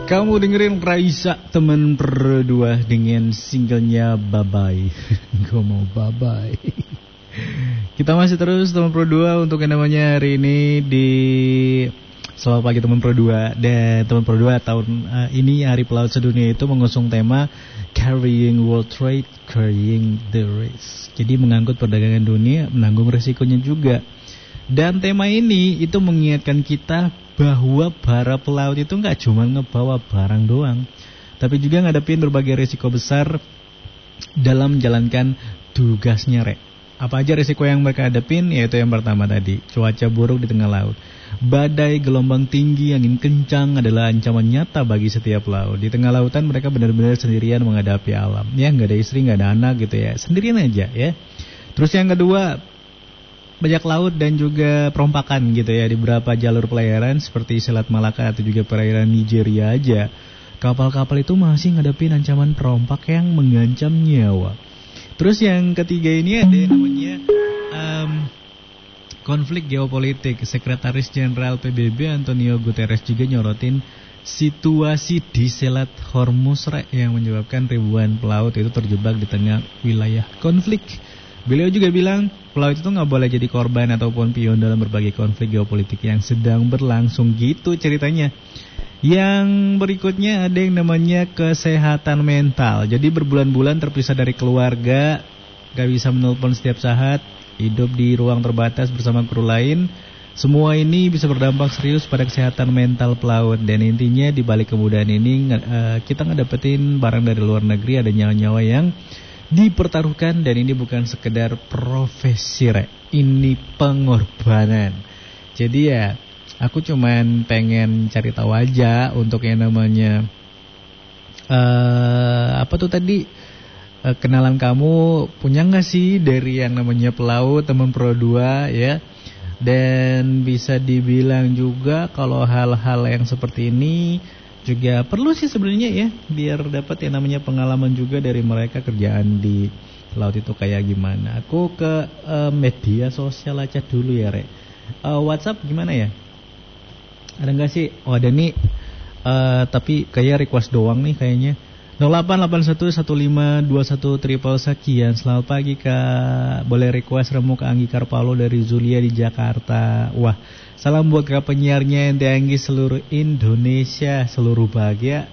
Kamu dengerin Raisa teman berdua dengan singlenya Bye Bye. Gue mau Bye Bye. Kita masih terus teman berdua untuk yang namanya hari ini di Selamat Pagi teman berdua. Dan teman berdua tahun ini Hari Pelaut Sedunia itu mengusung tema Carrying World Trade, Carrying the Risk. Jadi mengangkut perdagangan dunia, menanggung resikonya juga. Dan tema ini itu mengingatkan kita bahwa para pelaut itu nggak cuma ngebawa barang doang, tapi juga ngadepin berbagai risiko besar dalam menjalankan tugasnya, Rek. Apa aja risiko yang mereka hadapin? Yaitu yang pertama tadi, cuaca buruk di tengah laut. Badai, gelombang tinggi, angin kencang adalah ancaman nyata bagi setiap pelaut. Di tengah lautan mereka benar-benar sendirian menghadapi alam. Ya, nggak ada istri, nggak ada anak gitu ya, sendirian aja ya. Terus yang kedua, bajak laut dan juga perompakan gitu ya di beberapa jalur pelayaran seperti Selat Malaka atau juga perairan Nigeria aja. Kapal-kapal itu masih ngadepin ancaman perompak yang mengancam nyawa. Terus yang ketiga ini ada yang namanya konflik geopolitik. Sekretaris Jenderal PBB Antonio Guterres juga nyorotin situasi di Selat Hormuz yang menyebabkan ribuan pelaut itu terjebak di tengah wilayah konflik. Beliau juga bilang pelaut itu nggak boleh jadi korban ataupun pion dalam berbagai konflik geopolitik yang sedang berlangsung gitu ceritanya. Yang berikutnya ada yang namanya kesehatan mental. Jadi berbulan-bulan terpisah dari keluarga, gak bisa menelpon setiap saat, hidup di ruang terbatas bersama kru lain. Semua ini bisa berdampak serius pada kesehatan mental pelaut. Dan intinya di balik kemudahan ini kita ngedapetin barang dari luar negeri, ada nyawa-nyawa yang dipertaruhkan. Dan ini bukan sekedar profesi, Rek. Ini pengorbanan. Jadi ya aku cuman pengen cari tahu aja untuk yang namanya kenalan kamu punya nggak sih dari yang namanya pelaut teman Pro 2 ya. Dan bisa dibilang juga kalau hal-hal yang seperti ini juga perlu sih sebenarnya ya, biar dapat yang namanya pengalaman juga dari mereka kerjaan di laut itu kayak gimana. Aku ke media sosial aja dulu ya, Rek. WhatsApp gimana ya? Ada nggak sih? Oh ada nih, tapi kayak request doang nih kayaknya. 08811521 sekian. Selamat pagi Kak. Boleh request Remu ke Anggi Karpalo dari Zulia di Jakarta. Wah, salam buat Kak penyiarnya ente Anggi seluruh Indonesia. Selalu bahagia.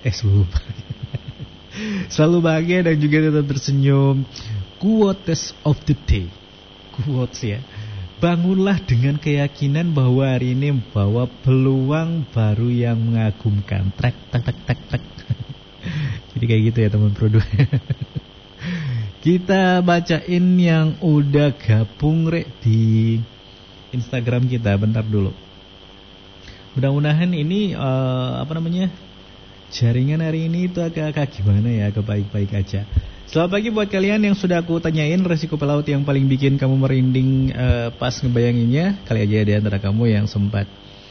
Selalu bahagia dan juga tetap tersenyum. Quotes of the day. Quotes ya. Bangunlah dengan keyakinan bahwa hari ini membawa peluang baru yang mengagumkan. Trek, tak, tak, tak, tak. Jadi kayak gitu ya teman Pro 2. Kita bacain yang udah gabung, Rek, di Instagram kita. Bentar dulu. Mudah-mudahan ini jaringan hari ini itu agak gimana ya, agak baik-baik aja. Selamat pagi buat kalian yang sudah aku tanyain resiko pelaut yang paling bikin kamu merinding pas ngebayanginnya. Kali aja di antara kamu yang sempat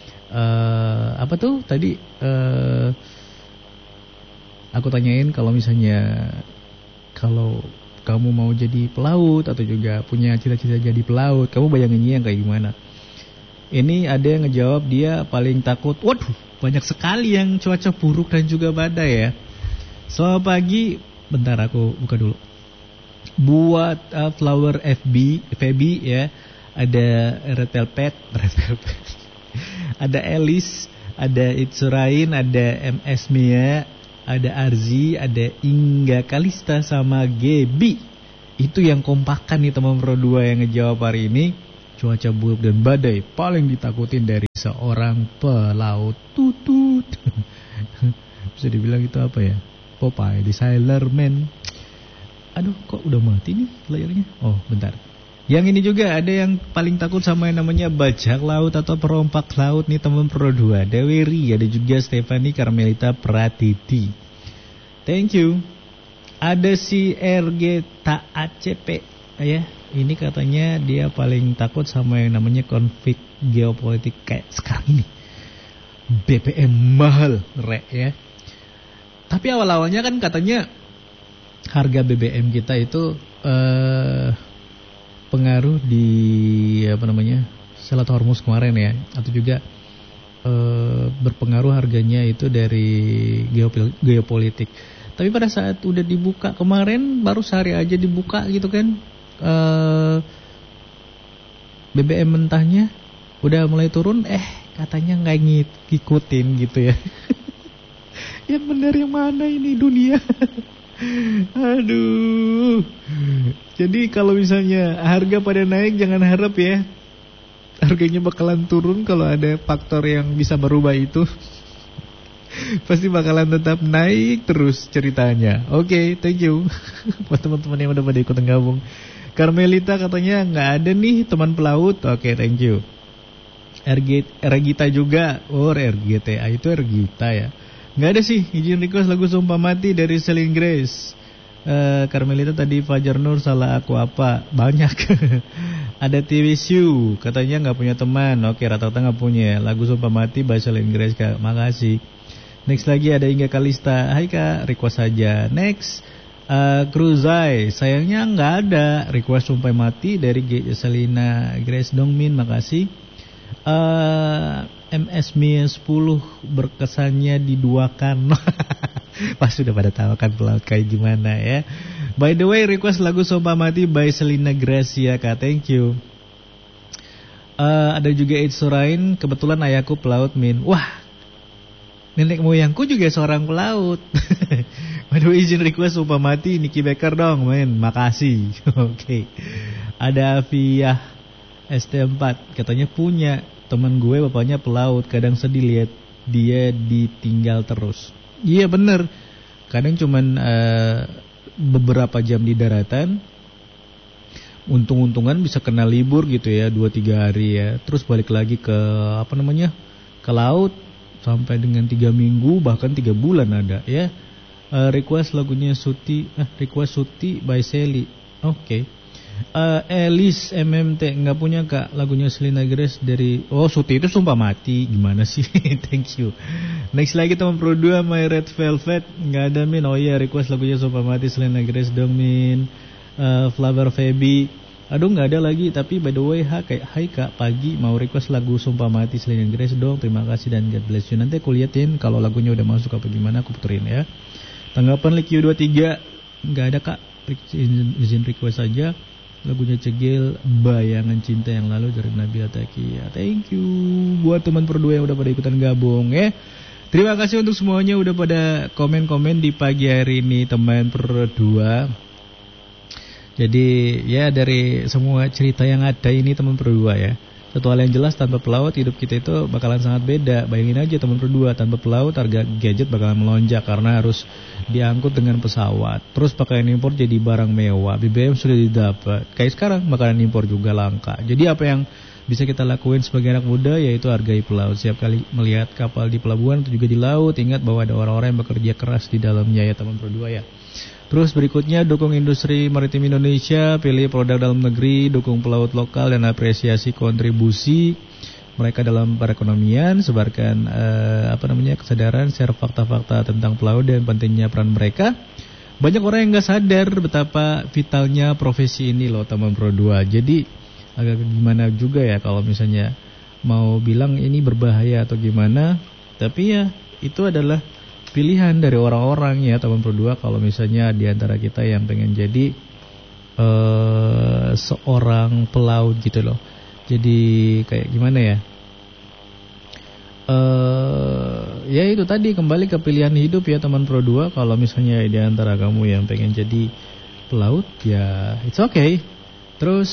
aku tanyain kalau misalnya kalau kamu mau jadi pelaut atau juga punya cita-cita jadi pelaut, kamu bayanginnya yang kayak gimana? Ini ada yang ngejawab dia paling takut. Waduh, banyak sekali yang cuaca buruk dan juga badai ya. Selamat pagi. Bentar aku buka dulu. Buat Flower FB ya. Ada Red Velvet. Ada Alice, ada Itsurain, ada MS Mia, ada Arzi, ada Inga Kalista sama Gebi. Itu yang kompakan nih teman Pro 2 yang ngejawab hari ini. Cuaca buruk dan badai paling ditakutin dari seorang pelaut. Tutut. Bisa dibilang itu apa ya? Popeye, di Sailor Man. Aduh, kok udah mati nih layarnya? Oh, bentar. Yang ini juga ada yang paling takut sama yang namanya bajak laut atau perompak laut nih teman Pro 2. Dewi Ri, ada juga Stephanie Carmelita Pratiti. Thank you. Ada si RG TACP ya. Ini katanya dia paling takut sama yang namanya konflik geopolitik kayak sekarang ini. BBM mahal, Rek ya. Tapi awal-awalnya kan katanya harga BBM kita itu pengaruh di Selat Hormuz kemarin ya, atau juga berpengaruh harganya itu dari geopolitik. Tapi pada saat udah dibuka kemarin, baru sehari aja dibuka gitu kan, BBM mentahnya udah mulai turun, katanya nggak ngikutin gitu ya. Yang benar yang mana ini dunia? Aduh. Jadi kalau misalnya harga pada naik, jangan harap ya harganya bakalan turun. Kalau ada faktor yang bisa berubah itu, pasti bakalan tetap naik terus ceritanya. Oke, thank you buat teman-teman yang udah pada ikutan gabung. Carmelita katanya nggak ada nih teman pelaut. Oke, thank you. Ergita juga. Oh, RGTA itu Ergita ya. Nggak ada sih. Izin request lagu Sumpah Mati dari Celine Grace. Carmelita tadi Fajar Nur, salah aku apa? Banyak. Ada TVSU katanya nggak punya teman. Oke, rata-rata nggak punya. Lagu Sumpah Mati by Celine Grace, Kak. Makasih. Next lagi ada Inga Kalista. Hai Kak, request saja. Next, Cruzai. Sayangnya nggak ada request Sumpah Mati dari Selina Grace Dongmin. Makasih. MS Mia 10 berkesannya diduakan. Pas sudah pada tahu kan pelaut kayak gimana ya. By the way, request lagu Sumpah Mati by Selina Gracia, Kak. Thank you. Ada juga Ed Surain. Kebetulan ayahku pelaut, Min. Wah, nenek moyangku juga seorang pelaut. By the way, izin request Sumpah Mati Nicky Becker dong, Min. Makasih. Oke. Ada Afiah ST4. Katanya punya teman gue bapaknya pelaut. Kadang sedih lihat dia ditinggal terus. Iya bener. Kadang cuman beberapa jam di daratan, untung-untungan bisa kena libur gitu ya, 2-3 hari ya. Terus balik lagi ke ke laut sampai dengan 3 minggu bahkan 3 bulan ada ya. Request lagunya request Suti by Sally. Oke. Elis MMT nggak punya Kak lagunya Selena Grace dari Suti itu Sumpah Mati. Gimana sih? Thank you. Next lagi teman Pro 2 My Red Velvet. Nggak ada, Min. Oh iya, request lagunya Sumpah Mati Selena Grace dong, Min. Flower Feby. Aduh nggak ada lagi. Tapi by the way, hai Kak, pagi mau request lagu Sumpah Mati Selena Grace dong. Terima kasih dan God bless you. Nanti aku liatin kalau lagunya udah masuk apa gimana, aku puterin ya. Tanggapan Liq 23 nggak ada Kak. Izin request saja. Lagunya Cegil, Bayangan Cinta yang Lalu dari Nabila Takia. Thank you buat teman Pro 2 yang udah pada ikutan gabung ya. Terima kasih untuk semuanya udah pada komen-komen di pagi hari ini teman Pro 2. Jadi ya dari semua cerita yang ada ini teman Pro 2 ya. Satu hal yang jelas, tanpa pelaut hidup kita itu bakalan sangat beda. Bayangin aja teman Pro 2, tanpa pelaut harga gadget bakalan melonjak karena harus diangkut dengan pesawat. Terus pakaian impor jadi barang mewah, BBM sudah didapat. Kayak sekarang makanan impor juga langka. Jadi apa yang bisa kita lakuin sebagai anak muda yaitu hargai pelaut. Setiap kali melihat kapal di pelabuhan atau juga di laut, ingat bahwa ada orang-orang yang bekerja keras di dalamnya ya teman Pro 2 ya. Terus berikutnya, dukung industri maritim Indonesia, pilih produk dalam negeri, dukung pelaut lokal dan apresiasi kontribusi mereka dalam perekonomian, sebarkan kesadaran, share fakta-fakta tentang pelaut dan pentingnya peran mereka. Banyak orang yang nggak sadar betapa vitalnya profesi ini loh teman Pro 2. Jadi agak gimana juga ya kalau misalnya mau bilang ini berbahaya atau gimana, tapi ya itu adalah pilihan dari orang-orang ya teman Pro 2. Kalau misalnya di antara kita yang pengen jadi seorang pelaut gitu loh. Jadi kayak gimana ya? Ya itu tadi kembali ke pilihan hidup ya teman Pro 2. Kalau misalnya di antara kamu yang pengen jadi pelaut ya it's okay. Terus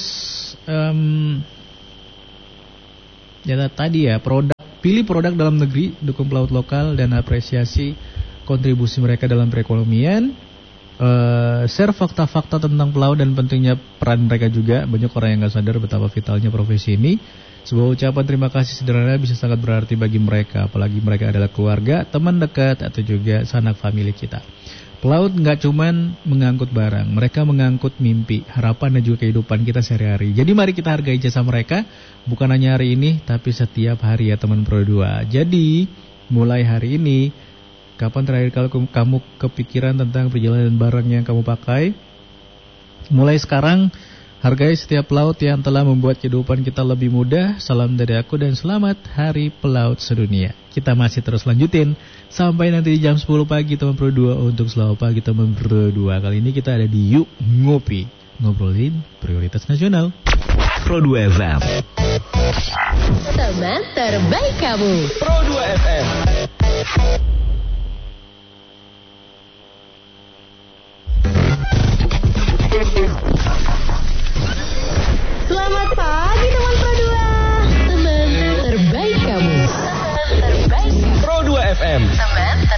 ya tadi ya pilih produk dalam negeri, dukung pelaut lokal dan apresiasi kontribusi mereka dalam perekonomian. Share fakta-fakta tentang pelaut dan pentingnya peran mereka juga. Banyak orang yang gak sadar betapa vitalnya profesi ini. Sebuah ucapan terima kasih sederhana bisa sangat berarti bagi mereka, apalagi mereka adalah keluarga, teman dekat atau juga sanak famili kita. Pelaut gak cuman mengangkut barang, mereka mengangkut mimpi, harapan dan juga kehidupan kita sehari-hari. Jadi mari kita hargai jasa mereka, bukan hanya hari ini, tapi setiap hari ya teman Pro 2. Jadi mulai hari ini, kapan terakhir kalau kamu kepikiran tentang perjalanan barang yang kamu pakai? Mulai sekarang Hargai setiap pelaut yang telah membuat kehidupan kita lebih mudah. Salam dari aku dan selamat Hari Pelaut Sedunia. Kita masih terus lanjutin sampai nanti di jam 10 pagi teman Pro 2 untuk selalu pagi teman Pro 2. Kali ini kita ada di Yuk Ngopi, ngobrolin prioritas nasional. Pro 2 FM. Teman terbaik kamu. Pro 2 FM.